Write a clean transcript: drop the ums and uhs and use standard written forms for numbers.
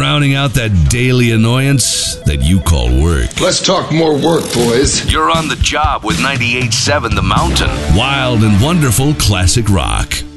drowning out that daily annoyance that you call work. Let's talk more work, boys. You're on the job with 98.7 The Mountain. Wild and wonderful classic rock.